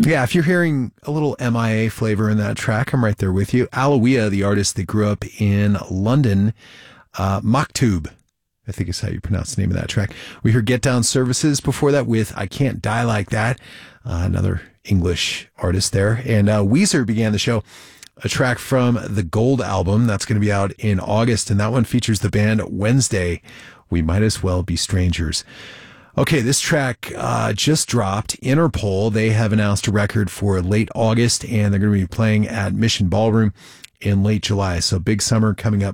Yeah, if you're hearing a little MIA flavor in that track, I'm right there with you. Aloia, the artist that grew up in London, Maktub, I think is how you pronounce the name of that track. We heard Get Down Services before that with I Can't Die Like That, another English artist there. And Weezer began the show, a track from the Gold album that's going to be out in August, and that one features the band Wednesday. We Might As Well Be Strangers. Okay, this track just dropped. Interpol, they have announced a record for late August, and they're going to be playing at Mission Ballroom in late July. So big summer coming up